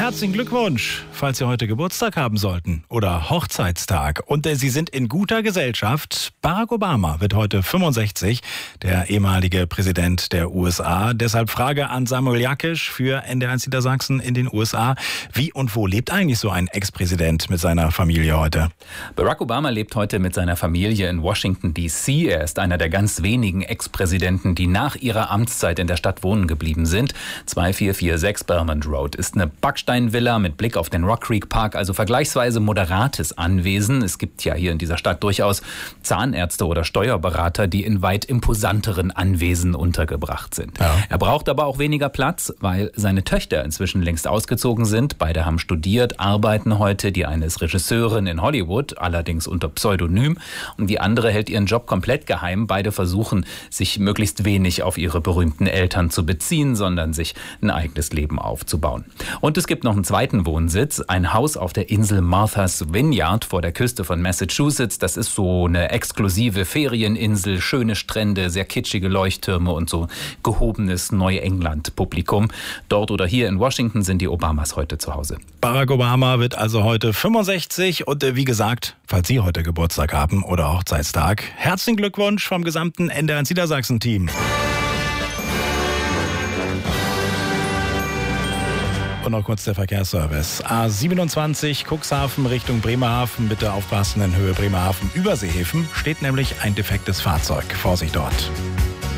Herzlichen Glückwunsch, falls Sie heute Geburtstag haben sollten oder Hochzeitstag. Und Sie sind in guter Gesellschaft. Barack Obama wird heute 65, der ehemalige Präsident der USA. Deshalb Frage an Samuel Jakisch für NDR1 Niedersachsen in den USA. Wie und wo lebt eigentlich so ein Ex-Präsident mit seiner Familie heute? Barack Obama lebt heute mit seiner Familie in Washington, D.C. Er ist einer der ganz wenigen Ex-Präsidenten, die nach ihrer Amtszeit in der Stadt wohnen geblieben sind. 2446 Belmont Road ist eine Backsteinvilla mit Blick auf den Rock Creek Park, also vergleichsweise moderates Anwesen. Es gibt ja hier in dieser Stadt durchaus Zahnärzte oder Steuerberater, die in weit imposanteren Anwesen untergebracht sind. Ja. Er braucht aber auch weniger Platz, weil seine Töchter inzwischen längst ausgezogen sind. Beide haben studiert, arbeiten heute. Die eine ist Regisseurin in Hollywood, allerdings unter Pseudonym. Und die andere hält ihren Job komplett geheim. Beide versuchen, sich möglichst wenig auf ihre berühmten Eltern zu beziehen, sondern sich ein eigenes Leben aufzubauen. Und es gibt noch einen zweiten Wohnsitz, ein Haus auf der Insel Martha's Vineyard vor der Küste von Massachusetts. Das ist so eine exklusive Ferieninsel, schöne Strände, sehr kitschige Leuchttürme und so gehobenes Neuengland-Publikum. Dort oder hier in Washington sind die Obamas heute zu Hause. Barack Obama wird also heute 65 und wie gesagt, falls Sie heute Geburtstag haben oder Hochzeitstag, herzlichen Glückwunsch vom gesamten NDR1 Niedersachsen-Team. Und noch kurz der Verkehrsservice. A27 Cuxhaven Richtung Bremerhaven. Bitte aufpassen, in Höhe Bremerhaven Überseehäfen steht nämlich ein defektes Fahrzeug. Vorsicht dort.